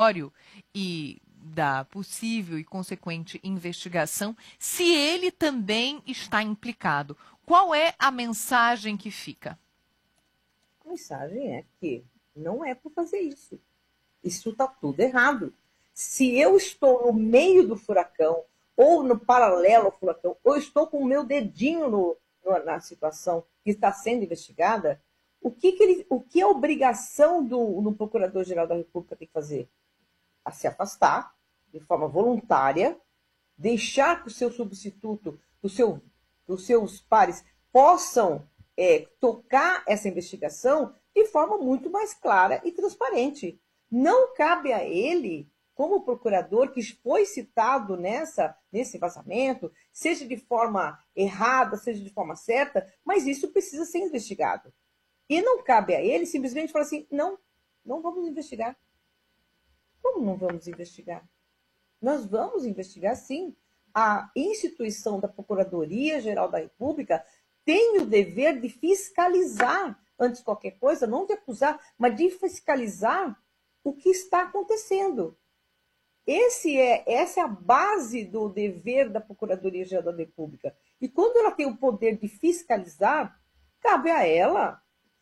inquisitório e da possível e consequente investigação, se ele também está implicado. Qual é a mensagem que fica? A mensagem é que não é para fazer isso. Isso está tudo errado. Se eu estou no meio do furacão, ou no paralelo ao furacão, ou estou com o meu dedinho na situação que está sendo investigada, o que a obrigação do Procurador-Geral da República tem que fazer? A se afastar de forma voluntária, deixar que o seu substituto, os seus pares possam tocar essa investigação de forma muito mais clara e transparente. Não cabe a ele, como procurador que foi citado nesse vazamento, seja de forma errada, seja de forma certa, mas isso precisa ser investigado. E não cabe a ele simplesmente falar assim, não vamos investigar. Como não vamos investigar? Nós vamos investigar, sim. A instituição da Procuradoria-Geral da República tem o dever de fiscalizar, antes de qualquer coisa, não de acusar, mas de fiscalizar o que está acontecendo. Essa é a base do dever da Procuradoria-Geral da República. E quando ela tem o poder de fiscalizar, cabe a ela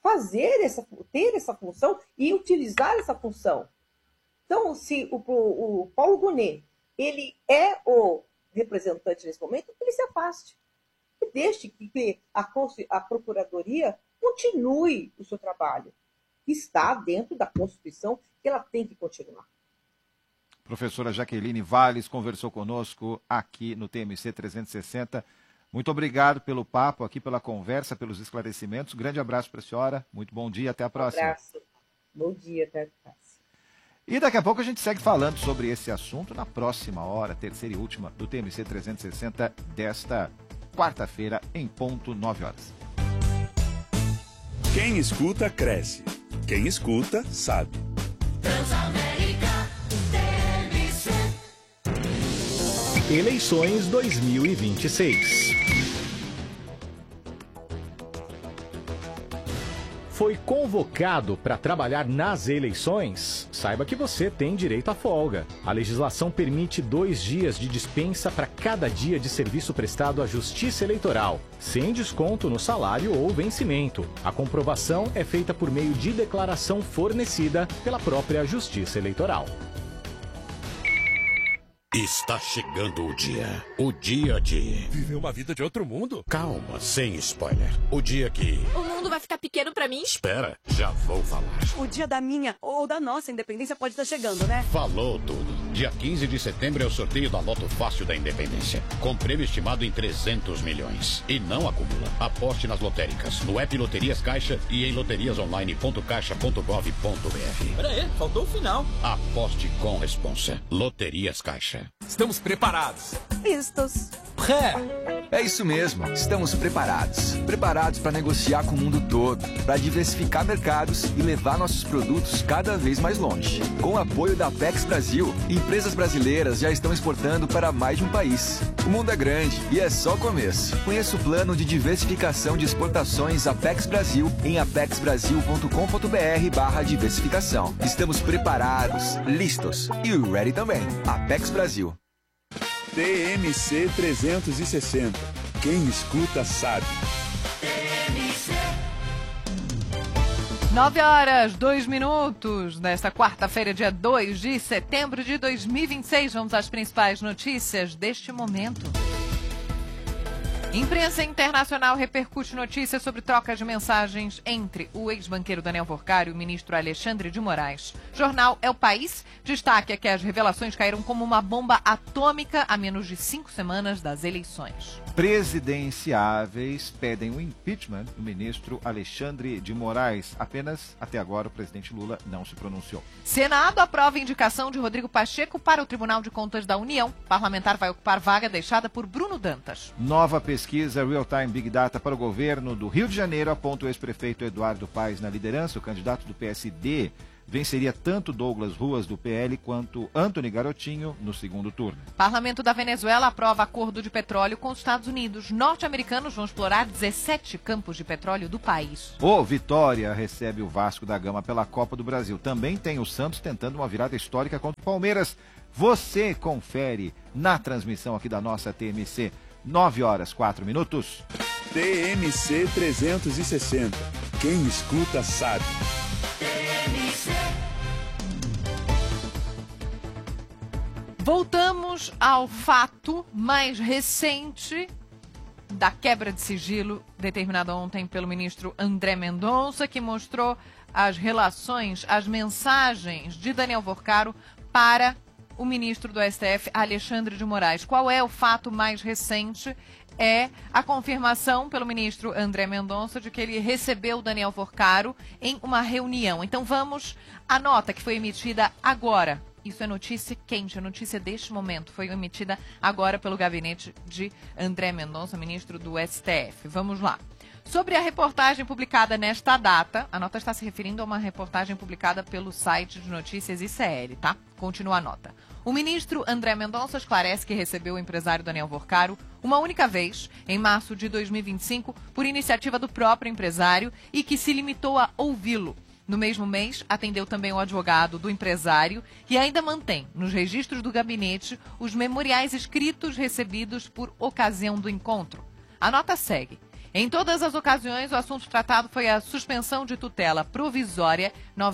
ter essa função e utilizar essa função. Então, se o Paulo Gonet, ele é o representante nesse momento, que ele se afaste. E deixe que a Procuradoria continue o seu trabalho. Está dentro da Constituição que ela tem que continuar. Professora Jaqueline Valles conversou conosco aqui no TMC 360. Muito obrigado pelo papo aqui, pela conversa, pelos esclarecimentos. Grande abraço para a senhora. Muito bom dia, até a próxima. Um abraço. Bom dia, até a próxima. E daqui a pouco a gente segue falando sobre esse assunto na próxima hora, terceira e última do TMC 360 desta quarta-feira, em ponto 9 horas. Quem escuta, cresce. Quem escuta, sabe. Transamérica, TMC. Eleições 2026. Foi convocado para trabalhar nas eleições? Saiba que você tem direito à folga. A legislação permite 2 dias de dispensa para cada dia de serviço prestado à Justiça Eleitoral, sem desconto no salário ou vencimento. A comprovação é feita por meio de declaração fornecida pela própria Justiça Eleitoral. Está chegando o dia de... Viver uma vida de outro mundo? Calma, sem spoiler. O dia que... O mundo vai ficar pequeno pra mim? Espera, já vou falar. O dia da minha ou da nossa independência pode estar chegando, né? Falou tudo. Dia 15 de setembro é o sorteio da Loto Fácil da Independência, com prêmio estimado em 300 milhões. E não acumula. Aposte nas lotéricas, no app Loterias Caixa e em loteriasonline.caixa.gov.br. Pera aí, faltou o final. Aposte com responsa. Loterias Caixa. Estamos preparados. Vistos. É isso mesmo, estamos preparados. Preparados para negociar com o mundo todo, para diversificar mercados e levar nossos produtos cada vez mais longe. Com o apoio da Apex Brasil, empresas brasileiras já estão exportando para mais de um país. O mundo é grande e é só o começo. Conheça o plano de diversificação de exportações Apex Brasil em apexbrasil.com.br/diversificação. Estamos preparados, listos e ready também. Apex Brasil. TMC 360. Quem escuta, sabe. 9 horas, 2 minutos, nesta quarta-feira, dia 2 de setembro de 2026. Vamos às principais notícias deste momento. Imprensa internacional repercute notícias sobre troca de mensagens entre o ex-banqueiro Daniel Vorcari e o ministro Alexandre de Moraes. Jornal É o País destaca que as revelações caíram como uma bomba atômica a menos de 5 semanas das eleições. Presidenciáveis pedem o impeachment do ministro Alexandre de Moraes. Apenas, até agora, o presidente Lula não se pronunciou. Senado aprova a indicação de Rodrigo Pacheco para o Tribunal de Contas da União. Parlamentar vai ocupar vaga deixada por Bruno Dantas. Nova pesquisa Real Time Big Data para o governo do Rio de Janeiro aponta o ex-prefeito Eduardo Paes na liderança. O candidato do PSD venceria tanto Douglas Ruas, do PL, quanto Antony Garotinho no segundo turno. Parlamento da Venezuela aprova acordo de petróleo com os Estados Unidos. Norte-americanos vão explorar 17 campos de petróleo do país. O Vitória recebe o Vasco da Gama pela Copa do Brasil. Também tem o Santos tentando uma virada histórica contra o Palmeiras. Você confere na transmissão aqui da nossa TMC, 9h04. TMC 360. Quem escuta sabe. Voltamos ao fato mais recente da quebra de sigilo determinada ontem pelo ministro André Mendonça, que mostrou as relações, as mensagens de Daniel Worcaro para o ministro do STF, Alexandre de Moraes. Qual é o fato mais recente? É a confirmação pelo ministro André Mendonça de que ele recebeu Daniel Worcaro em uma reunião. Então vamos à nota que foi emitida agora. Isso é notícia quente, a notícia deste momento. Foi emitida agora pelo gabinete de André Mendonça, ministro do STF. Vamos lá. Sobre a reportagem publicada nesta data, a nota está se referindo a uma reportagem publicada pelo site de notícias ICL, tá? Continua a nota. O ministro André Mendonça esclarece que recebeu o empresário Daniel Worcaro uma única vez, em março de 2025, por iniciativa do próprio empresário e que se limitou a ouvi-lo. No mesmo mês, atendeu também o advogado do empresário e ainda mantém, nos registros do gabinete, os memoriais escritos recebidos por ocasião do encontro. A nota segue. Em todas as ocasiões, o assunto tratado foi a suspensão de tutela provisória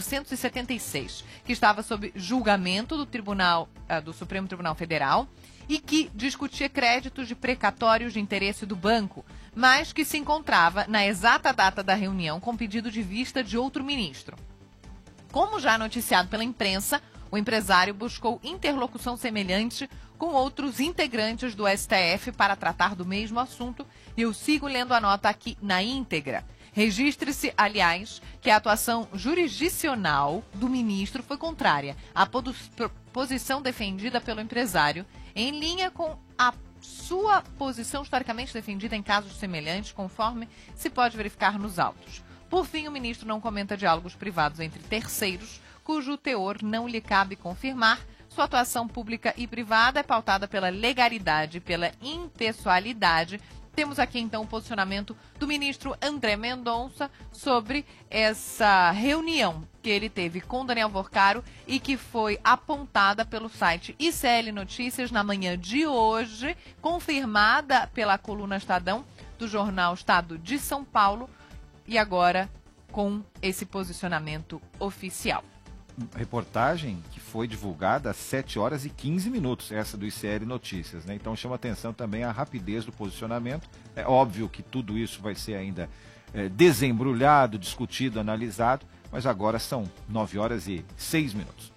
976, que estava sob julgamento do Supremo Tribunal Federal e que discutia créditos de precatórios de interesse do banco, mas que se encontrava na exata data da reunião com pedido de vista de outro ministro. Como já noticiado pela imprensa, o empresário buscou interlocução semelhante com outros integrantes do STF para tratar do mesmo assunto, e eu sigo lendo a nota aqui na íntegra. Registre-se, aliás, que a atuação jurisdicional do ministro foi contrária à posição defendida pelo empresário, em linha com a sua posição historicamente defendida em casos semelhantes, conforme se pode verificar nos autos. Por fim, o ministro não comenta diálogos privados entre terceiros, cujo teor não lhe cabe confirmar. Sua atuação pública e privada é pautada pela legalidade e pela impessoalidade. Temos aqui, então, o posicionamento do ministro André Mendonça sobre essa reunião que ele teve com Daniel Worcaro e que foi apontada pelo site ICL Notícias na manhã de hoje, confirmada pela coluna Estadão do jornal Estado de São Paulo e agora com esse posicionamento oficial. Reportagem que foi divulgada às 7h15, essa do ICL Notícias, né? Então chama atenção também a rapidez do posicionamento. É óbvio que tudo isso vai ser ainda desembrulhado, discutido, analisado, mas agora são 9h06.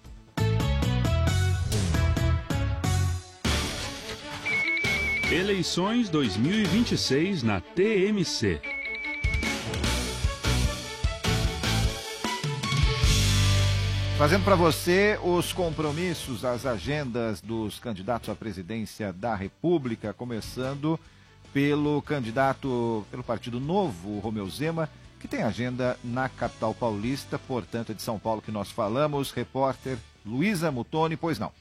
Eleições 2026 na TMC. Trazendo para você os compromissos, as agendas dos candidatos à presidência da República, começando pelo candidato pelo Partido Novo, Romeu Zema, que tem agenda na capital paulista, portanto é de São Paulo que nós falamos. Repórter Luísa Mutoni, pois não.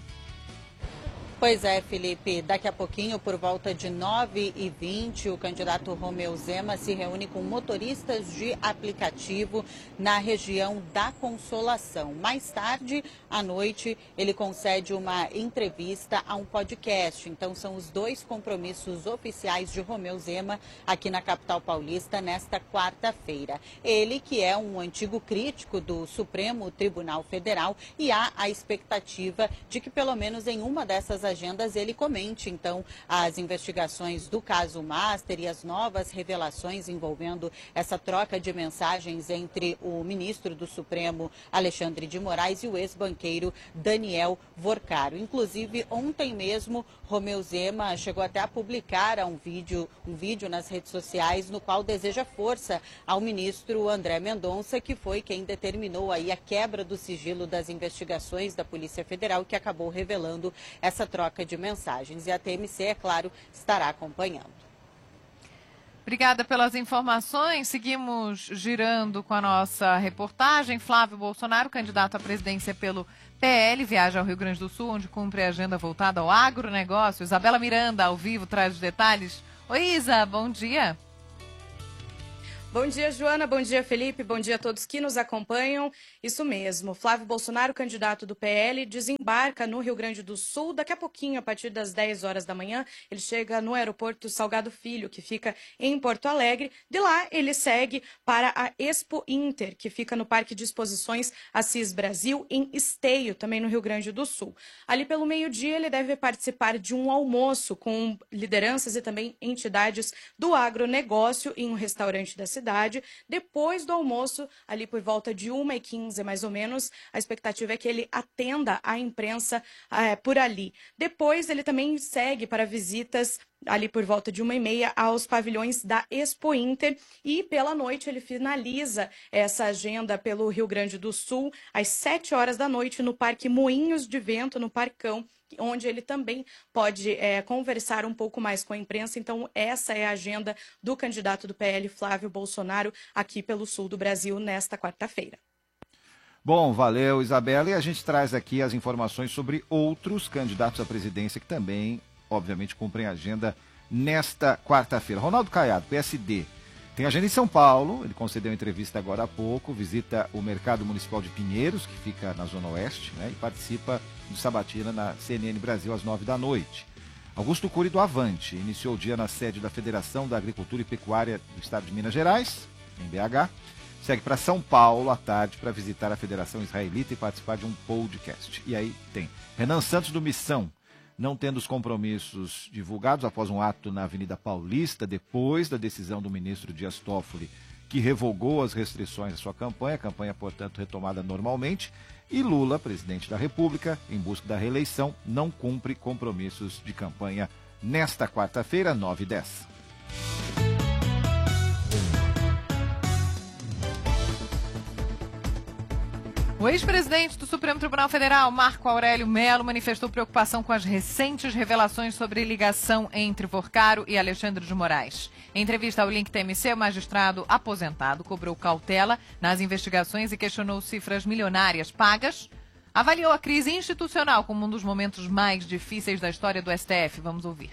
Pois é, Felipe, daqui a pouquinho, por volta de 9h20, o candidato Romeu Zema se reúne com motoristas de aplicativo na região da Consolação. Mais tarde, à noite, ele concede uma entrevista a um podcast. Então, são os dois compromissos oficiais de Romeu Zema aqui na capital paulista nesta quarta-feira. Ele, que é um antigo crítico do Supremo Tribunal Federal, e há a expectativa de que, pelo menos em uma dessas agendas, ele comente, então, as investigações do caso Master e as novas revelações envolvendo essa troca de mensagens entre o ministro do Supremo, Alexandre de Moraes, e o ex-banqueiro Daniel Worcaro. Inclusive, ontem mesmo, Romeu Zema chegou até a publicar um vídeo nas redes sociais no qual deseja força ao ministro André Mendonça, que foi quem determinou aí a quebra do sigilo das investigações da Polícia Federal, que acabou revelando essa troca de mensagens. E a TMC, é claro, estará acompanhando. Obrigada pelas informações. Seguimos girando com a nossa reportagem. Flávio Bolsonaro, candidato à presidência pelo PL, viaja ao Rio Grande do Sul, onde cumpre a agenda voltada ao agronegócio. Isabela Miranda, ao vivo, traz os detalhes. Oi, Isa, bom dia. Bom dia, Joana. Bom dia, Felipe. Bom dia a todos que nos acompanham. Isso mesmo. Flávio Bolsonaro, candidato do PL, desembarca no Rio Grande do Sul. Daqui a pouquinho, a partir das 10 horas da manhã, ele chega no aeroporto Salgado Filho, que fica em Porto Alegre. De lá, ele segue para a Expo Inter, que fica no Parque de Exposições Assis Brasil, em Esteio, também no Rio Grande do Sul. Ali pelo meio-dia, ele deve participar de um almoço com lideranças e também entidades do agronegócio em um restaurante da cidade. Depois do almoço, ali por volta de 1h15 mais ou menos, a expectativa é que ele atenda a imprensa por ali. Depois ele também segue para visitas ali por volta de 1h30 aos pavilhões da Expo Inter e pela noite ele finaliza essa agenda pelo Rio Grande do Sul às 7 horas da noite no Parque Moinhos de Vento, no Parcão, onde ele também pode conversar um pouco mais com a imprensa. Então, essa é a agenda do candidato do PL, Flávio Bolsonaro, aqui pelo sul do Brasil, nesta quarta-feira. Bom, valeu, Isabela. E a gente traz aqui as informações sobre outros candidatos à presidência que também, obviamente, cumprem a agenda nesta quarta-feira. Ronaldo Caiado, PSD, tem agenda em São Paulo, ele concedeu entrevista agora há pouco, visita o Mercado Municipal de Pinheiros, que fica na Zona Oeste, né, e participa do Sabatina na CNN Brasil às 9 da noite. Augusto Cury do Avante iniciou o dia na sede da Federação da Agricultura e Pecuária do Estado de Minas Gerais, em BH. Segue para São Paulo à tarde para visitar a Federação Israelita e participar de um podcast. E aí tem Renan Santos do Missão, não tendo os compromissos divulgados após um ato na Avenida Paulista, depois da decisão do ministro Dias Toffoli, que revogou as restrições à sua campanha, a campanha, portanto, retomada normalmente, e Lula, presidente da República, em busca da reeleição, não cumpre compromissos de campanha nesta quarta-feira, 9h10. O ex-presidente do Supremo Tribunal Federal, Marco Aurélio Mello, manifestou preocupação com as recentes revelações sobre ligação entre Vorcaro e Alexandre de Moraes. Em entrevista ao Link TMC, o magistrado aposentado cobrou cautela nas investigações e questionou cifras milionárias pagas. Avaliou a crise institucional como um dos momentos mais difíceis da história do STF. Vamos ouvir.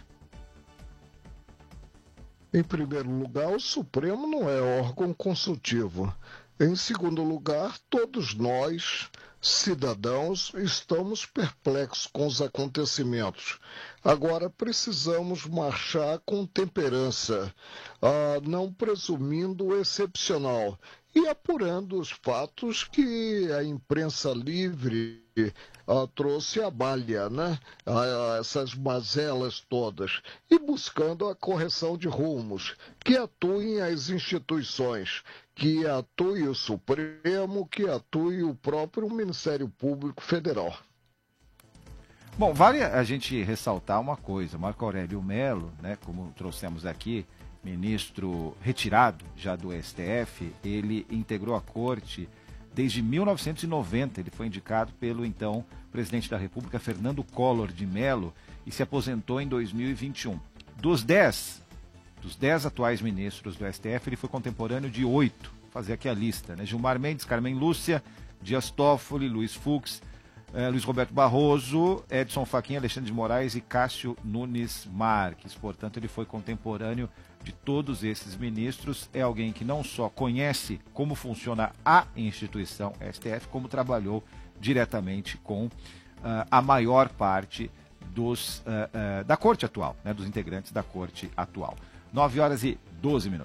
Em primeiro lugar, o Supremo não é órgão consultivo. Em segundo lugar, todos nós, cidadãos, estamos perplexos com os acontecimentos. Agora, precisamos marchar com temperança, não presumindo o excepcional e apurando os fatos que a imprensa livre trouxe à malha, né? Essas mazelas todas, e buscando a correção de rumos, que atuem as instituições, que atue o Supremo, que atue o próprio Ministério Público Federal. Bom, vale a gente ressaltar uma coisa, Marco Aurélio Mello, né, como trouxemos aqui, ministro retirado já do STF, ele integrou a corte desde 1990, ele foi indicado pelo então presidente da República, Fernando Collor de Mello, e se aposentou em 2021. Dos 10 atuais ministros do STF, ele foi contemporâneo de 8, vou fazer aqui a lista, né? Gilmar Mendes, Carmen Lúcia, Dias Toffoli, Luiz Fux, Luiz Roberto Barroso, Edson Fachin, Alexandre de Moraes e Cássio Nunes Marques. Portanto, ele foi contemporâneo de todos esses ministros. É alguém que não só conhece como funciona a instituição STF, como trabalhou diretamente com a maior parte da corte atual, né, dos integrantes da corte atual. 9h12.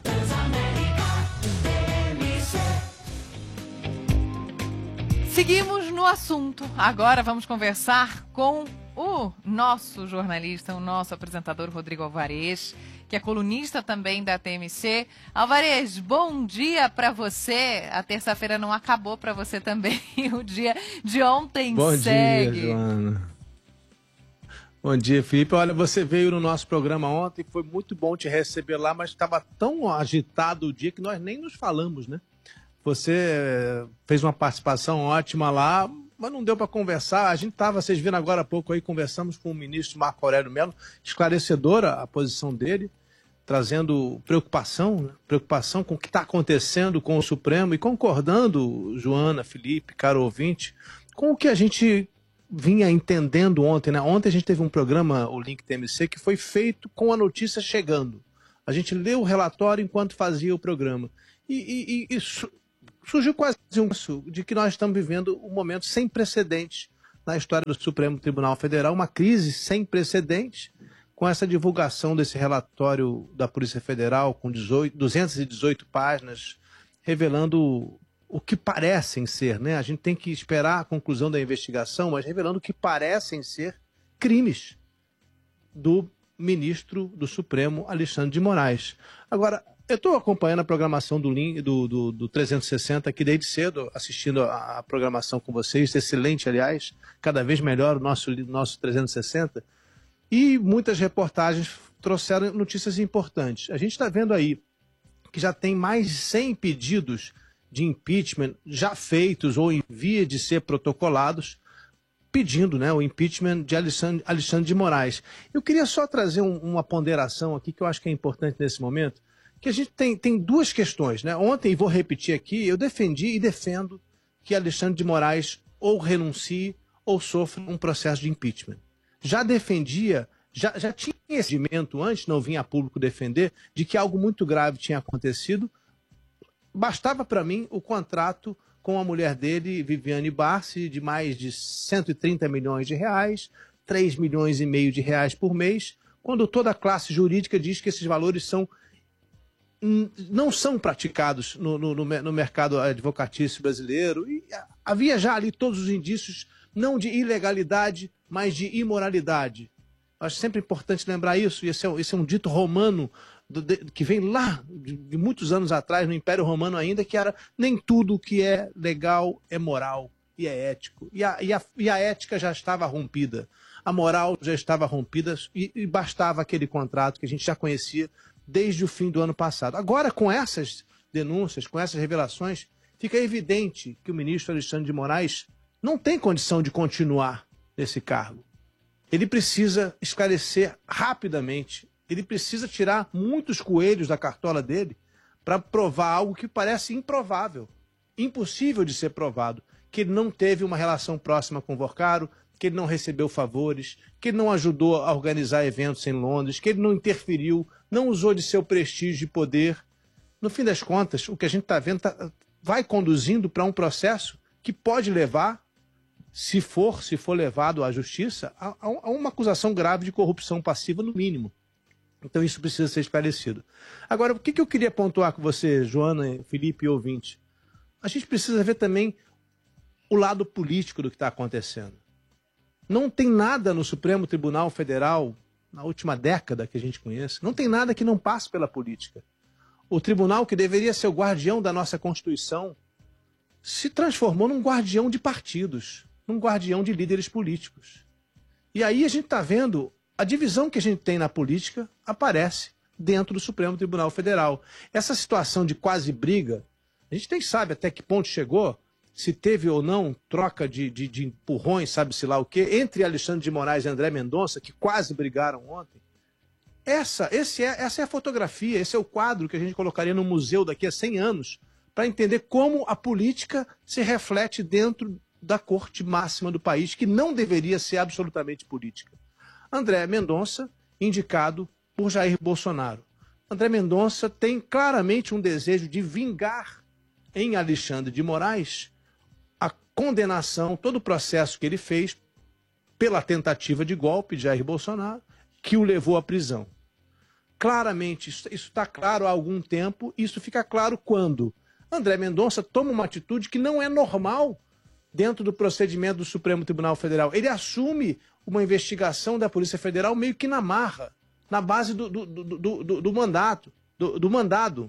Seguimos no assunto. Agora vamos conversar com o nosso jornalista, o nosso apresentador Rodrigo Alvarez, que é colunista também da TMC. Alvarez, bom dia para você. A terça-feira não acabou para você também. O dia de ontem segue. Bom dia, Joana. Bom dia, Felipe. Olha, você veio no nosso programa ontem, foi muito bom te receber lá, mas estava tão agitado o dia que nós nem nos falamos, né? Você fez uma participação ótima lá, mas não deu para conversar. A gente estava, vocês viram agora há pouco aí, conversamos com o ministro Marco Aurélio Mello, esclarecedora a posição dele, trazendo preocupação, né? Preocupação com o que está acontecendo com o Supremo e concordando, Joana, Felipe, caro ouvinte, com o que a gente vinha entendendo ontem, né? Ontem a gente teve um programa, o Link TMC, que foi feito com a notícia chegando. A gente leu o relatório enquanto fazia o programa. E surgiu quase um de que nós estamos vivendo um momento sem precedentes na história do Supremo Tribunal Federal, uma crise sem precedentes, com essa divulgação desse relatório da Polícia Federal, com 218 páginas, revelando o que parecem ser, né? A gente tem que esperar a conclusão da investigação, mas revelando o que parecem ser crimes do ministro do Supremo, Alexandre de Moraes. Agora, eu estou acompanhando a programação do 360 aqui desde cedo, assistindo a programação com vocês, excelente, aliás, cada vez melhor o nosso 360, e muitas reportagens trouxeram notícias importantes. A gente está vendo aí que já tem mais de 100 pedidos de impeachment já feitos ou em via de ser protocolados, pedindo, né, o impeachment de Alexandre de Moraes. Eu queria só trazer uma ponderação aqui que eu acho que é importante nesse momento, que a gente tem duas questões, né? Ontem, e vou repetir aqui, eu defendi e defendo que Alexandre de Moraes ou renuncie ou sofra um processo de impeachment. Já defendia, já tinha esse entendimento antes, não vinha a público defender, de que algo muito grave tinha acontecido. Bastava para mim o contrato com a mulher dele, Viviane Barsi, de mais de 130 milhões de reais, 3 milhões e meio de reais por mês, quando toda a classe jurídica diz que esses valores não são praticados no mercado advocatício brasileiro. E havia já ali todos os indícios, não de ilegalidade, mas de imoralidade. Acho sempre importante lembrar isso, e esse é um dito romano que vem lá de muitos anos atrás, no Império Romano ainda, que era nem tudo que é legal é moral e é ético. E a ética já estava rompida, a moral já estava rompida e bastava aquele contrato que a gente já conhecia desde o fim do ano passado. Agora, com essas denúncias, com essas revelações, fica evidente que o ministro Alexandre de Moraes não tem condição de continuar nesse cargo. Ele precisa esclarecer rapidamente, ele precisa tirar muitos coelhos da cartola dele para provar algo que parece improvável, impossível de ser provado, que ele não teve uma relação próxima com o Vorcaro, que ele não recebeu favores, que ele não ajudou a organizar eventos em Londres, que ele não interferiu, não usou de seu prestígio e poder. No fim das contas, o que a gente está vendo vai conduzindo para um processo que pode levar, se for levado à justiça, a uma acusação grave de corrupção passiva, no mínimo. Então isso precisa ser esclarecido. Agora, o que eu queria pontuar com você, Joana, Felipe e ouvinte? A gente precisa ver também o lado político do que está acontecendo. Não tem nada no Supremo Tribunal Federal, na última década que a gente conhece, não tem nada que não passe pela política. O tribunal, que deveria ser o guardião da nossa Constituição, se transformou num guardião de partidos, num guardião de líderes políticos. E aí a gente está vendo a divisão que a gente tem na política aparece dentro do Supremo Tribunal Federal. Essa situação de quase briga, a gente nem sabe até que ponto chegou, se teve ou não troca de empurrões, sabe-se lá o quê, entre Alexandre de Moraes e André Mendonça, que quase brigaram ontem. Essa é a fotografia, esse é o quadro que a gente colocaria no museu daqui a 100 anos, para entender como a política se reflete dentro da corte máxima do país, que não deveria ser absolutamente política. André Mendonça, indicado por Jair Bolsonaro. André Mendonça tem claramente um desejo de vingar em Alexandre de Moraes a condenação, todo o processo que ele fez pela tentativa de golpe de Jair Bolsonaro, que o levou à prisão. Claramente, isso está claro há algum tempo, isso fica claro quando André Mendonça toma uma atitude que não é normal dentro do procedimento do Supremo Tribunal Federal. Ele assume uma investigação da Polícia Federal meio que na marra, na base do mandado.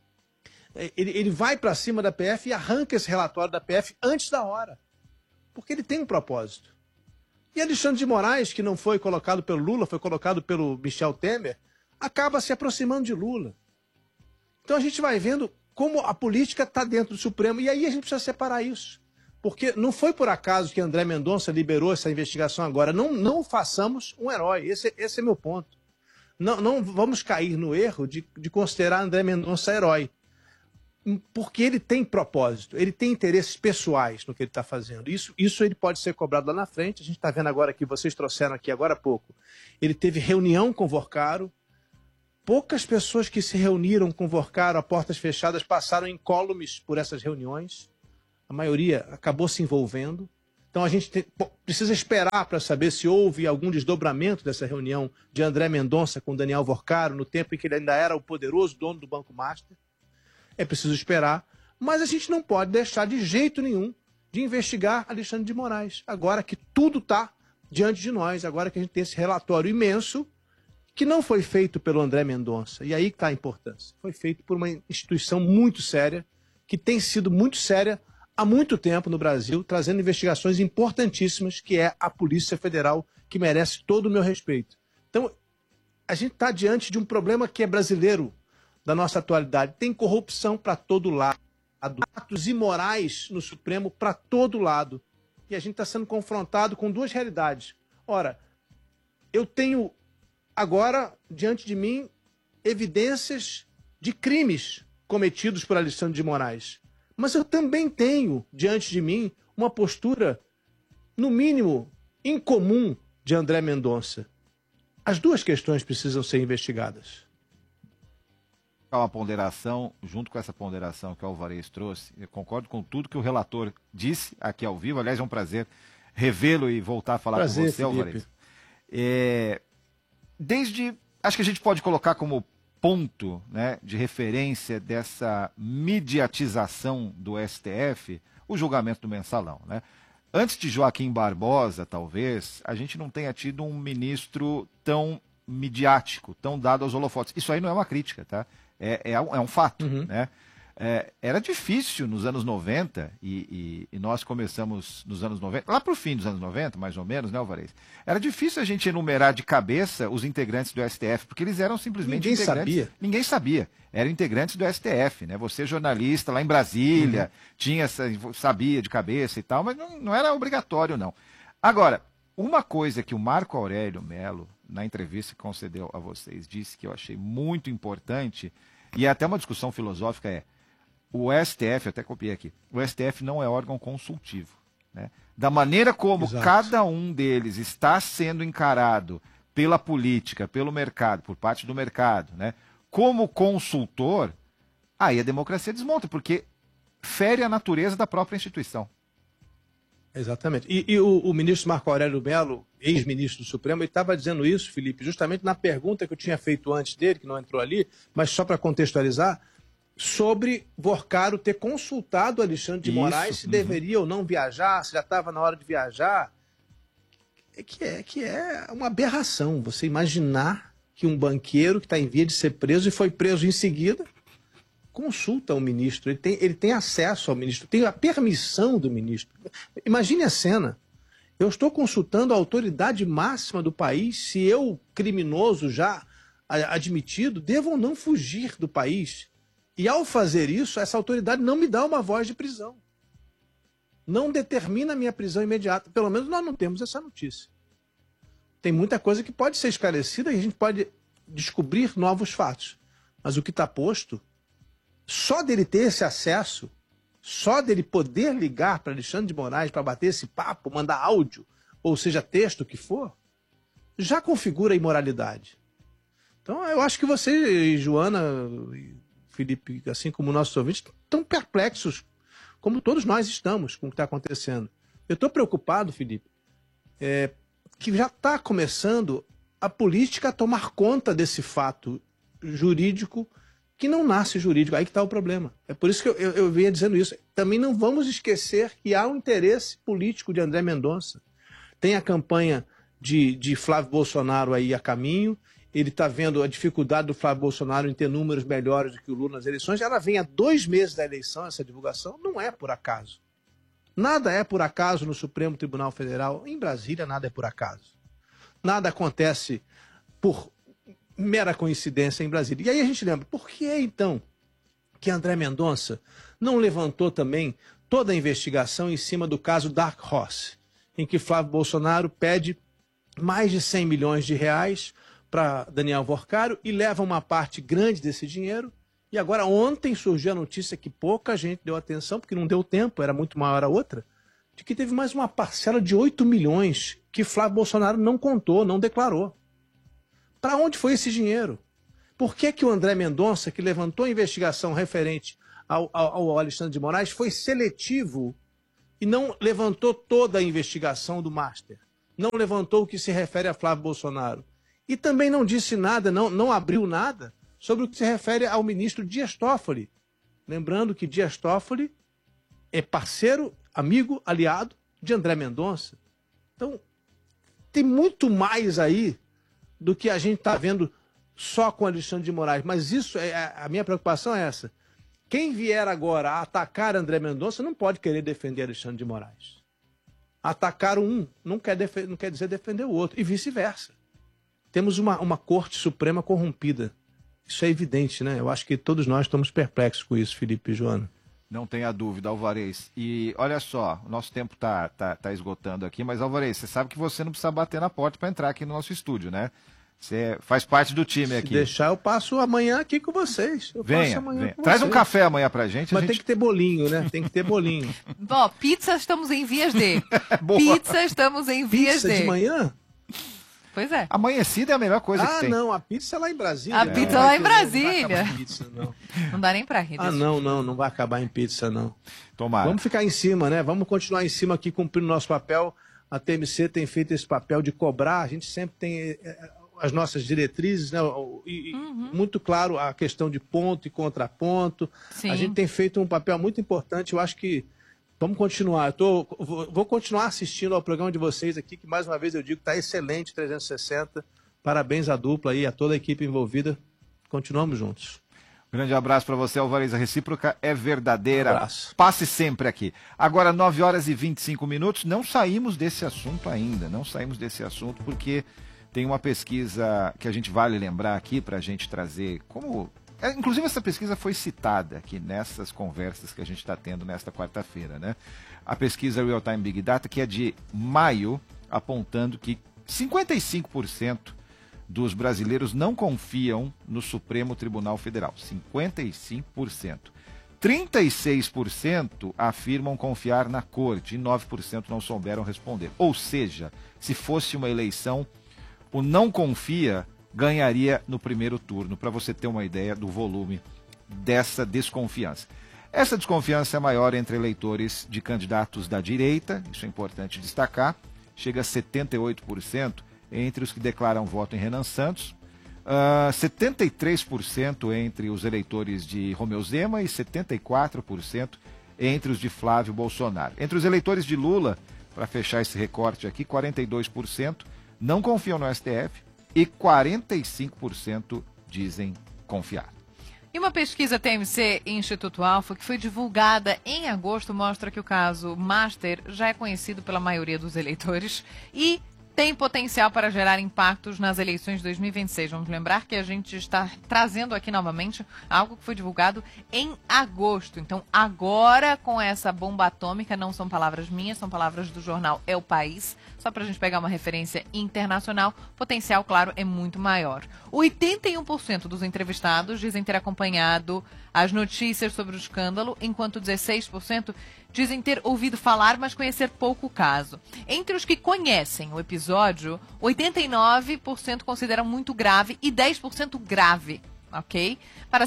Ele vai para cima da PF e arranca esse relatório da PF antes da hora, porque ele tem um propósito. E Alexandre de Moraes, que não foi colocado pelo Lula, foi colocado pelo Michel Temer, acaba se aproximando de Lula. Então a gente vai vendo como a política está dentro do Supremo, e aí a gente precisa separar isso. Porque não foi por acaso que André Mendonça liberou essa investigação agora. Não façamos um herói. Esse é meu ponto. não vamos cair no erro de considerar André Mendonça herói. Porque ele tem propósito, ele tem interesses pessoais no que ele está fazendo. Isso ele pode ser cobrado lá na frente. A gente está vendo agora que vocês trouxeram aqui agora há pouco. Ele teve reunião com o Vorcaro. Poucas pessoas que se reuniram com o Vorcaro a portas fechadas passaram incólumes por essas reuniões. A maioria acabou se envolvendo. Então a gente precisa esperar para saber se houve algum desdobramento dessa reunião de André Mendonça com Daniel Vorcaro no tempo em que ele ainda era o poderoso dono do Banco Master. É preciso esperar, mas a gente não pode deixar de jeito nenhum de investigar Alexandre de Moraes. Agora que tudo está diante de nós, agora que a gente tem esse relatório imenso que não foi feito pelo André Mendonça. E aí está a importância. Foi feito por uma instituição muito séria, que tem sido muito séria há muito tempo no Brasil, trazendo investigações importantíssimas, que é a Polícia Federal, que merece todo o meu respeito. Então, a gente está diante de um problema que é brasileiro, da nossa atualidade. Tem corrupção para todo lado, atos imorais no Supremo para todo lado. E a gente está sendo confrontado com duas realidades. Ora, eu tenho agora, diante de mim, evidências de crimes cometidos por Alexandre de Moraes. Mas eu também tenho, diante de mim, uma postura, no mínimo, incomum de André Mendonça. As duas questões precisam ser investigadas. Uma ponderação, junto com essa ponderação que o Alvarez trouxe, eu concordo com tudo que o relator disse aqui ao vivo. Aliás, é um prazer revê-lo e voltar a falar com você, Felipe. Alvarez. Acho que a gente pode colocar como ponto, né, de referência dessa mediatização do STF o julgamento do Mensalão, né? Antes de Joaquim Barbosa, talvez, a gente não tenha tido um ministro tão midiático, tão dado aos holofotes. Isso aí não é uma crítica, tá? É um fato, né? Era difícil nos anos 90, e nós começamos nos anos 90, lá para o fim dos anos 90, mais ou menos, né, Alvarez? Era difícil a gente enumerar de cabeça os integrantes do STF, porque eles eram simplesmente integrantes. Ninguém sabia. Eram integrantes do STF, né? Você, jornalista, lá em Brasília, sabia de cabeça e tal, mas não era obrigatório, não. Agora, uma coisa que o Marco Aurélio Mello, na entrevista que concedeu a vocês, disse que eu achei muito importante, e é até uma discussão filosófica, o STF, até copiei aqui, o STF não é órgão consultivo, né? Da maneira como cada um deles está sendo encarado pela política, pelo mercado, por parte do mercado, né? Como consultor, aí a democracia desmonta, porque fere a natureza da própria instituição. Exatamente. E o ministro Marco Aurélio Mello, ex-ministro do Supremo, ele estava dizendo isso, Felipe, justamente na pergunta que eu tinha feito antes dele, que não entrou ali, mas só para contextualizar, sobre Vorcaro ter consultado Alexandre de Moraes se deveria ou não viajar, se já estava na hora de viajar. Que é uma aberração você imaginar que um banqueiro que está em via de ser preso e foi preso em seguida consulta o ministro, ele tem acesso ao ministro, tem a permissão do ministro. Imagine a cena. Eu estou consultando a autoridade máxima do país se eu, criminoso já admitido, devo ou não fugir do país. E ao fazer isso, essa autoridade não me dá uma voz de prisão. Não determina a minha prisão imediata. Pelo menos nós não temos essa notícia. Tem muita coisa que pode ser esclarecida e a gente pode descobrir novos fatos. Mas o que está posto, só dele ter esse acesso, só dele poder ligar para Alexandre de Moraes para bater esse papo, mandar áudio, ou seja, texto, o que for, já configura a imoralidade. Então, eu acho que você, Joana, Felipe, assim como nossos ouvintes, estão perplexos, como todos nós estamos com o que está acontecendo. Eu estou preocupado, Felipe, que já está começando a política a tomar conta desse fato jurídico que não nasce jurídico. Aí que está o problema. É por isso que eu vinha dizendo isso. Também não vamos esquecer que há um interesse político de André Mendonça. Tem a campanha de Flávio Bolsonaro aí a caminho. Ele está vendo a dificuldade do Flávio Bolsonaro em ter números melhores do que o Lula nas eleições. Ela vem há 2 meses da eleição, essa divulgação. Não é por acaso. Nada é por acaso no Supremo Tribunal Federal. Em Brasília, nada é por acaso. Nada acontece por mera coincidência em Brasília. E aí a gente lembra, por que então que André Mendonça não levantou também toda a investigação em cima do caso Dark Horse, em que Flávio Bolsonaro pede mais de 100 milhões de reais para Daniel Worcário e leva uma parte grande desse dinheiro. E agora, ontem surgiu a notícia que pouca gente deu atenção, porque não deu tempo, era muito maior a outra, de que teve mais uma parcela de 8 milhões que Flávio Bolsonaro não contou, não declarou. Para onde foi esse dinheiro? Por que que o André Mendonça, que levantou a investigação referente ao Alexandre de Moraes, foi seletivo e não levantou toda a investigação do Master? Não levantou o que se refere a Flávio Bolsonaro. E também não disse nada, não abriu nada sobre o que se refere ao ministro Dias Toffoli. Lembrando que Dias Toffoli é parceiro, amigo, aliado de André Mendonça. Então, tem muito mais aí do que a gente está vendo só com Alexandre de Moraes. Mas isso, a minha preocupação é essa. Quem vier agora a atacar André Mendonça não pode querer defender Alexandre de Moraes. Atacar um não quer dizer defender o outro, e vice-versa. Temos uma Corte Suprema corrompida. Isso é evidente, né? Eu acho que todos nós estamos perplexos com isso, Felipe e Joana. Não tenha dúvida, Alvarez. E olha só, o nosso tempo tá esgotando aqui, mas Alvarez, você sabe que você não precisa bater na porta para entrar aqui no nosso estúdio, né? Você faz parte do time aqui. Se deixar, eu passo amanhã aqui com vocês. Venha. Traz um café amanhã pra gente. Mas tem que ter bolinho, né? Tem que ter bolinho. Bom, pizza estamos em vias de. Pizza estamos em vias de. Pizza de manhã? Pois é. Amanhecida é a melhor coisa que tem. Não, a pizza é lá em Brasília. A pizza lá em Brasília. Não vai acabar em pizza, não. Não dá nem pra rir. Não vai acabar em pizza, não. Tomara. Vamos ficar em cima, né? Vamos continuar em cima aqui, cumprindo o nosso papel. A TMC tem feito esse papel de cobrar. A gente sempre tem as nossas diretrizes, né? E muito claro a questão de ponto e contraponto. Sim. A gente tem feito um papel muito importante. Eu acho que vamos continuar. Vou continuar assistindo ao programa de vocês aqui, que mais uma vez eu digo que está excelente, 360. Parabéns à dupla aí, a toda a equipe envolvida. Continuamos juntos. Grande abraço para você, Alvarez. A recíproca é verdadeira. Um abraço. Passe sempre aqui. Agora, 9 horas e 25 minutos. Não saímos desse assunto ainda. Não saímos desse assunto porque tem uma pesquisa que a gente vale lembrar aqui para a gente trazer como... Inclusive, essa pesquisa foi citada aqui nessas conversas que a gente está tendo nesta quarta-feira, né? A pesquisa Real Time Big Data, que é de maio, apontando que 55% dos brasileiros não confiam no Supremo Tribunal Federal. 55%. 36% afirmam confiar na Corte e 9% não souberam responder. Ou seja, se fosse uma eleição, o não confia ganharia no primeiro turno, para você ter uma ideia do volume dessa desconfiança. Essa desconfiança é maior entre eleitores de candidatos da direita, isso é importante destacar, chega a 78% entre os que declaram voto em Renan Santos, 73% entre os eleitores de Romeu Zema e 74% entre os de Flávio Bolsonaro. Entre os eleitores de Lula, para fechar esse recorte aqui, 42% não confiam no STF, e 45% dizem confiar. E uma pesquisa TMC Instituto Alfa, que foi divulgada em agosto, mostra que o caso Master já é conhecido pela maioria dos eleitores e tem potencial para gerar impactos nas eleições de 2026. Vamos lembrar que a gente está trazendo aqui novamente algo que foi divulgado em agosto. Então, agora, com essa bomba atômica, não são palavras minhas, são palavras do jornal É o País. Só para a gente pegar uma referência internacional, o potencial, claro, é muito maior. 81% dos entrevistados dizem ter acompanhado as notícias sobre o escândalo, enquanto 16% dizem ter ouvido falar, mas conhecer pouco o caso. Entre os que conhecem o episódio, 89% consideram muito grave e 10% grave. Ok? Para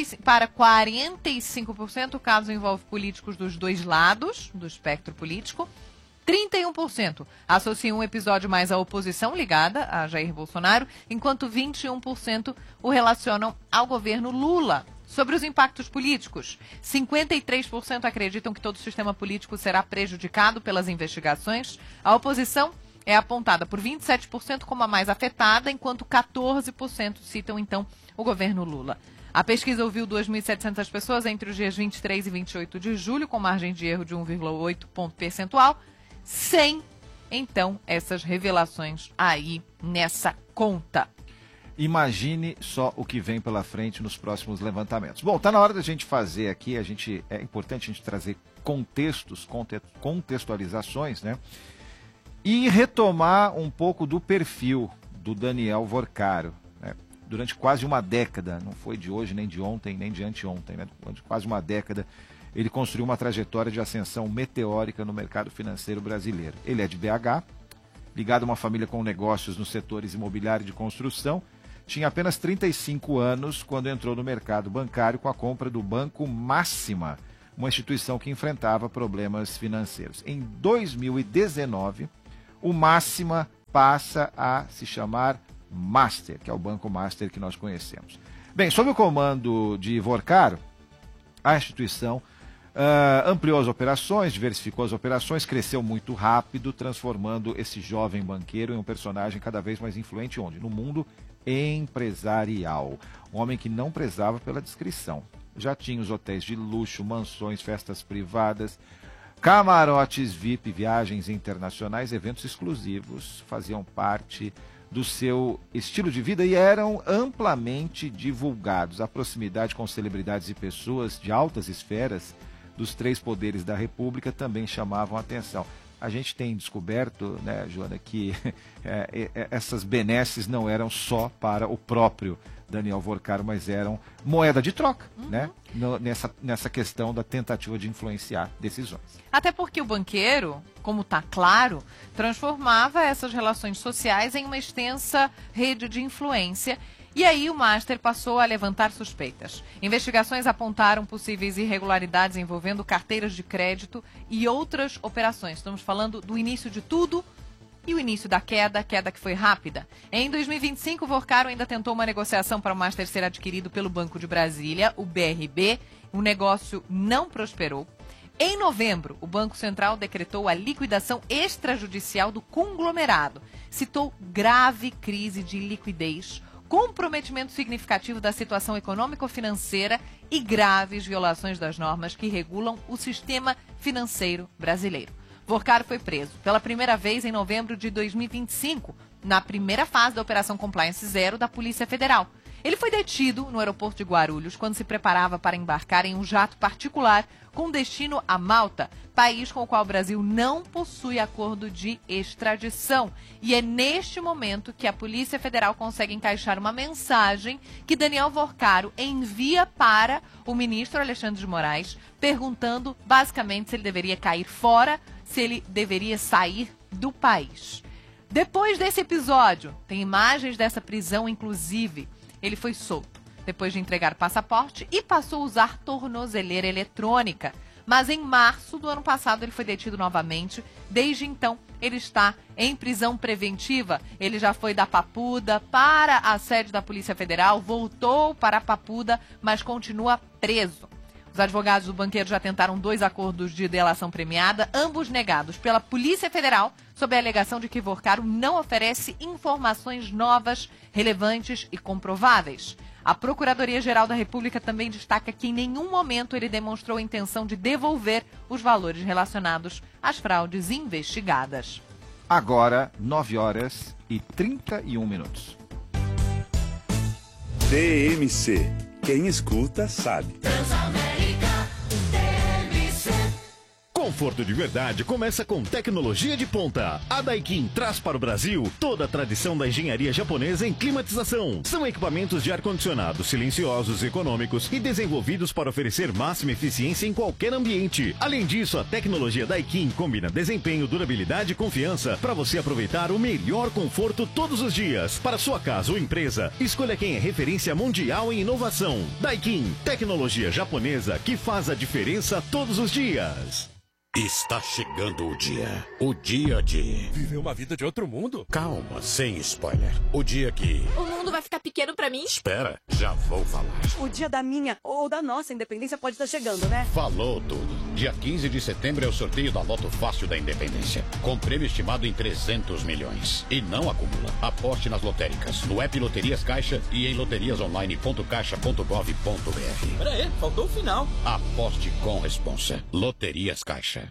45%, o caso envolve políticos dos dois lados do espectro político. 31% associam um episódio mais à oposição ligada a Jair Bolsonaro, enquanto 21% o relacionam ao governo Lula. Sobre os impactos políticos, 53% acreditam que todo o sistema político será prejudicado pelas investigações. A oposição é apontada por 27% como a mais afetada, enquanto 14% citam, então, o governo Lula. A pesquisa ouviu 2.700 pessoas entre os dias 23 e 28 de julho, com margem de erro de 1,8 ponto percentual, sem, então, essas revelações aí nessa conta. Imagine só o que vem pela frente nos próximos levantamentos. Bom, está na hora da gente fazer aqui, é importante a gente trazer contextualizações, né? E retomar um pouco do perfil do Daniel Vorcaro. Né? Durante quase uma década, não foi de hoje, nem de ontem, nem de anteontem, né? Durante quase uma década, ele construiu uma trajetória de ascensão meteórica no mercado financeiro brasileiro. Ele é de BH, ligado a uma família com negócios nos setores imobiliário e de construção. Tinha apenas 35 anos quando entrou no mercado bancário com a compra do Banco Máxima, uma instituição que enfrentava problemas financeiros. Em 2019, o Máxima passa a se chamar Master, que é o Banco Master que nós conhecemos. Bem, sob o comando de Vorcaro, a instituição ampliou as operações, diversificou as operações, cresceu muito rápido, transformando esse jovem banqueiro em um personagem cada vez mais influente onde? No mundo empresarial. Um homem que não prezava pela discrição. Já tinha os hotéis de luxo, mansões, festas privadas, camarotes VIP, viagens internacionais, eventos exclusivos, faziam parte do seu estilo de vida e eram amplamente divulgados. A proximidade com celebridades e pessoas de altas esferas dos 3 poderes da República também chamavam a atenção. A gente tem descoberto, né, Joana, que essas benesses não eram só para o próprio Daniel Vorcaro, mas eram moeda de troca, né? Nessa questão da tentativa de influenciar decisões. Até porque o banqueiro, como está claro, transformava essas relações sociais em uma extensa rede de influência. E aí o Master passou a levantar suspeitas. Investigações apontaram possíveis irregularidades envolvendo carteiras de crédito e outras operações. Estamos falando do início de tudo e o início da queda que foi rápida. Em 2025, o Vorcaro ainda tentou uma negociação para o Master ser adquirido pelo Banco de Brasília, o BRB. O negócio não prosperou. Em novembro, o Banco Central decretou a liquidação extrajudicial do conglomerado. Citou grave crise de liquidez, comprometimento significativo da situação econômico-financeira e graves violações das normas que regulam o sistema financeiro brasileiro. Vorcaro foi preso pela primeira vez em novembro de 2025, na primeira fase da Operação Compliance Zero da Polícia Federal. Ele foi detido no aeroporto de Guarulhos quando se preparava para embarcar em um jato particular com destino a Malta, país com o qual o Brasil não possui acordo de extradição. E é neste momento que a Polícia Federal consegue encaixar uma mensagem que Daniel Vorcaro envia para o ministro Alexandre de Moraes, perguntando basicamente se ele deveria cair fora, se ele deveria sair do país. Depois desse episódio, tem imagens dessa prisão, inclusive. Ele foi solto depois de entregar passaporte e passou a usar tornozeleira eletrônica. Mas em março do ano passado ele foi detido novamente. Desde então, ele está em prisão preventiva. Ele já foi da Papuda para a sede da Polícia Federal, voltou para a Papuda, mas continua preso. Os advogados do banqueiro já tentaram 2 acordos de delação premiada, ambos negados pela Polícia Federal, sob a alegação de que Vorcaro não oferece informações novas, relevantes e comprováveis. A Procuradoria-Geral da República também destaca que em nenhum momento ele demonstrou a intenção de devolver os valores relacionados às fraudes investigadas. Agora, 9h31. TMC. Quem escuta, sabe. Conforto de verdade começa com tecnologia de ponta. A Daikin traz para o Brasil toda a tradição da engenharia japonesa em climatização. São equipamentos de ar-condicionado silenciosos e econômicos e desenvolvidos para oferecer máxima eficiência em qualquer ambiente. Além disso, a tecnologia Daikin combina desempenho, durabilidade e confiança para você aproveitar o melhor conforto todos os dias. Para sua casa ou empresa, escolha quem é referência mundial em inovação. Daikin, tecnologia japonesa que faz a diferença todos os dias. Está chegando o dia de... Viver uma vida de outro mundo? Calma, sem spoiler. O dia que... O mundo vai ficar pequeno pra mim? Espera, já vou falar. O dia da minha ou da nossa independência pode estar chegando, né? Falou tudo. Dia 15 de setembro é o sorteio da Loto Fácil da Independência, com prêmio estimado em 300 milhões. E não acumula. Aposte nas lotéricas, no app Loterias Caixa e em loteriasonline.caixa.gov.br. Peraí, faltou o final. Aposte com responsa. Loterias Caixa.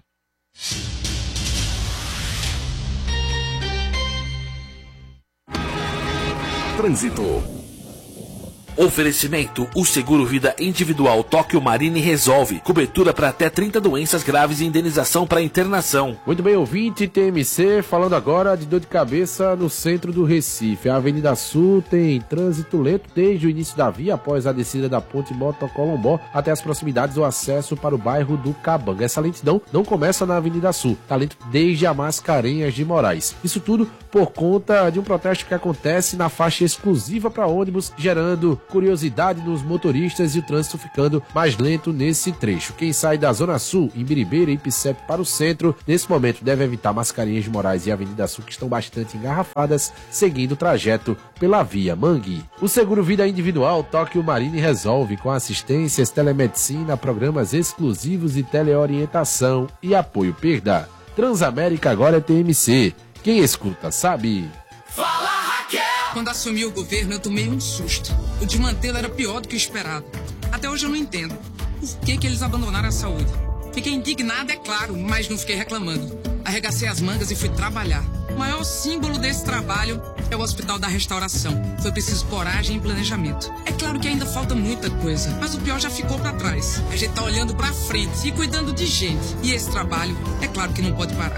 Trânsito. Oferecimento: o seguro vida individual Tóquio Marine resolve. Cobertura para até 30 doenças graves e indenização para internação. Muito bem, ouvinte TMC, falando agora de dor de cabeça no centro do Recife. A Avenida Sul tem trânsito lento desde o início da via, após a descida da ponte Motocolombó até as proximidades do acesso para o bairro do Cabanga. Essa lentidão não começa na Avenida Sul, tá lento desde a Mascarenhas de Moraes. Isso tudo por conta de um protesto que acontece na faixa exclusiva para ônibus, gerando curiosidade nos motoristas e o trânsito ficando mais lento nesse trecho. Quem sai da Zona Sul, em Biribeira e Ipicep para o centro, nesse momento deve evitar Mascarenhas de Moraes e Avenida Sul, que estão bastante engarrafadas, seguindo o trajeto pela Via Mangue. O seguro vida individual Tóquio Marine resolve, com assistências, telemedicina, programas exclusivos e teleorientação e apoio perda. Transamérica agora é TMC. Quem escuta sabe. Fala, Raquel! Quando assumi o governo, eu tomei um susto. O de mantê-lo era pior do que o esperado. Até hoje eu não entendo. Por que eles abandonaram a saúde? Fiquei indignado, é claro, mas não fiquei reclamando. Arregacei as mangas e fui trabalhar. O maior símbolo desse trabalho é o Hospital da Restauração. Foi preciso coragem e planejamento. É claro que ainda falta muita coisa, mas o pior já ficou pra trás. A gente tá olhando pra frente e cuidando de gente. E esse trabalho, é claro que não pode parar.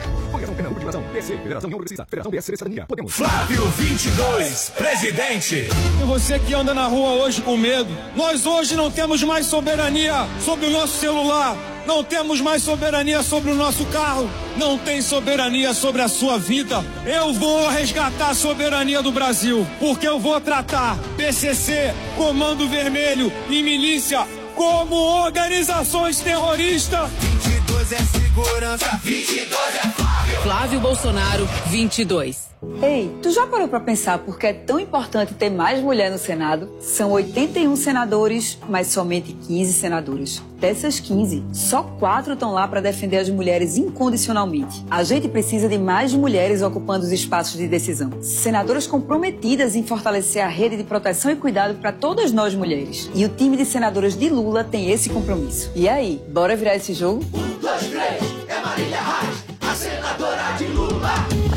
Flávio 22, presidente. E você que anda na rua hoje com medo, nós hoje não temos mais soberania sobre o nosso celular. Não temos mais soberania sobre o nosso carro. Não tem soberania sobre a sua vida. Eu vou resgatar a soberania do Brasil, porque eu vou tratar PCC, Comando Vermelho e milícia como organizações terroristas. 22 é segurança, 22 é Flávio. Flávio Bolsonaro, 22. Ei, tu já parou pra pensar por que é tão importante ter mais mulher no Senado? São 81 senadores, mas somente 15 senadoras. Dessas 15, só 4 estão lá para defender as mulheres incondicionalmente. A gente precisa de mais mulheres ocupando os espaços de decisão. Senadoras comprometidas em fortalecer a rede de proteção e cuidado para todas nós mulheres. E o time de senadoras de Lula tem esse compromisso. E aí, bora virar esse jogo? 1, 2, 3, é Marília Reis, a senadora de Lula.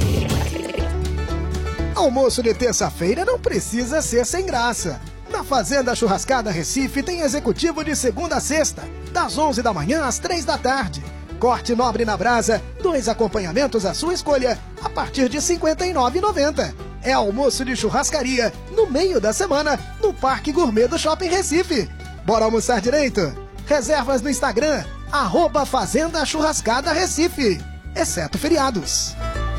Almoço de terça-feira não precisa ser sem graça. Na Fazenda Churrascada Recife tem executivo de segunda a sexta, das 11 da manhã às 3 da tarde. Corte nobre na brasa, 2 acompanhamentos à sua escolha, a partir de R$ 59,90. É almoço de churrascaria, no meio da semana, no Parque Gourmet do Shopping Recife. Bora almoçar direito? Reservas no Instagram, @Fazenda Churrascada Recife, exceto feriados.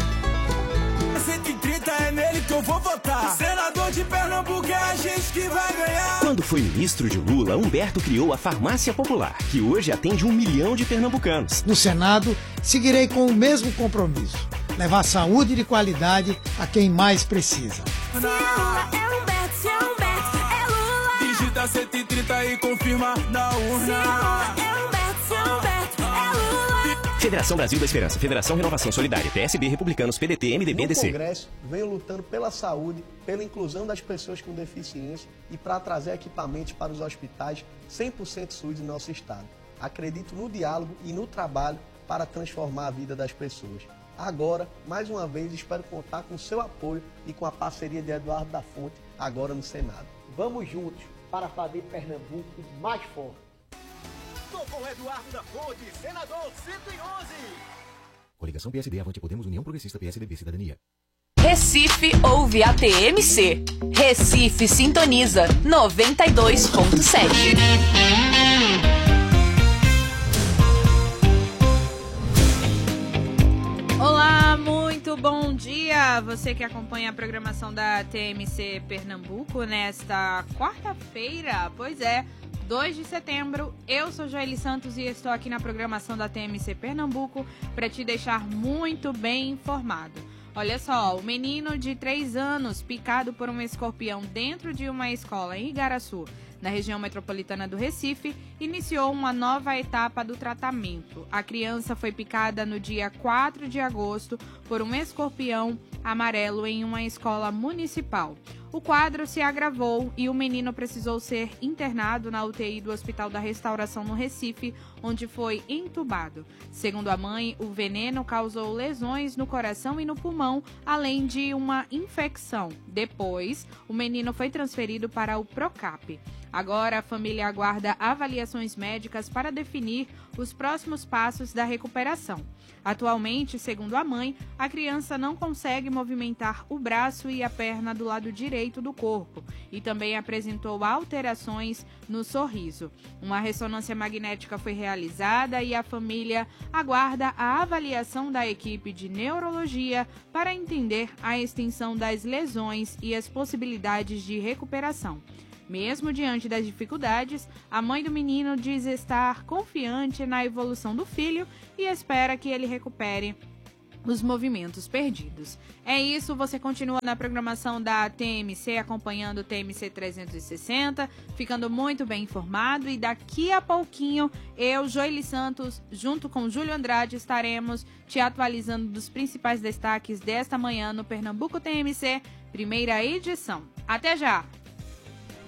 130 é nele que eu vou votar. Senador de Pernambuco é a gente que vai ganhar. Quando foi ministro de Lula, Humberto criou a Farmácia Popular, que hoje atende 1 milhão de pernambucanos. No Senado, seguirei com o mesmo compromisso: levar saúde de qualidade a quem mais precisa. Se é Lula, é Humberto, se é Humberto, é Lula. Digita 130 e confirma na urna. Se é Lula, é Humberto, se é Humberto, é Lula. Federação Brasil da Esperança, Federação Renovação Solidária, PSB, Republicanos, PDT, MDB, DC. No Congresso, venho lutando pela saúde, pela inclusão das pessoas com deficiência e para trazer equipamentos para os hospitais 100% SUS do nosso estado. Acredito no diálogo e no trabalho para transformar a vida das pessoas. Agora, mais uma vez, espero contar com o seu apoio e com a parceria de Eduardo da Fonte, agora no Senado. Vamos juntos para fazer Pernambuco mais forte. Tô com Eduardo da Fonte, senador 111. Coligação PSD, Avante Podemos, União Progressista, PSDB, Cidadania. Recife ouve a TMC. Recife sintoniza 92.7. Olá, muito bom dia! Você que acompanha a programação da TMC Pernambuco nesta quarta-feira, pois é, 2 de setembro, eu sou Joeli Santos e estou aqui na programação da TMC Pernambuco para te deixar muito bem informado. Olha só, o menino de 3 anos picado por um escorpião dentro de uma escola em Igaraçu, na região metropolitana do Recife, iniciou uma nova etapa do tratamento. A criança foi picada no dia 4 de agosto por um escorpião amarelo em uma escola municipal. o quadro se agravou e o menino precisou ser internado na UTI do Hospital da Restauração no Recife, onde foi entubado. Segundo a mãe, o veneno causou lesões no coração e no pulmão, além de uma infecção. Depois, o menino foi transferido para o Procap. Agora, a família aguarda avaliações médicas para definir os próximos passos da recuperação. Atualmente, segundo a mãe, a criança não consegue movimentar o braço e a perna do lado direito do corpo e também apresentou alterações no sorriso. Uma ressonância magnética foi realizada e a família aguarda a avaliação da equipe de neurologia para entender a extensão das lesões e as possibilidades de recuperação. Mesmo diante das dificuldades, a mãe do menino diz estar confiante na evolução do filho e espera que ele recupere os movimentos perdidos. É isso, você continua na programação da TMC, acompanhando o TMC 360, ficando muito bem informado, e daqui a pouquinho eu, Joely Santos, junto com Júlio Andrade, estaremos te atualizando dos principais destaques desta manhã no Pernambuco TMC, primeira edição. Até já!